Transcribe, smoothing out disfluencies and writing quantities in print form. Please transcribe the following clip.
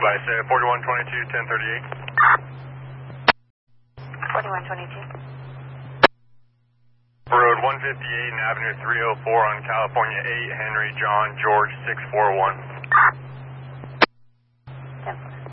by say 4122, 1038. 4122. Road 158 and Avenue 304 on California 8, Henry John George 641.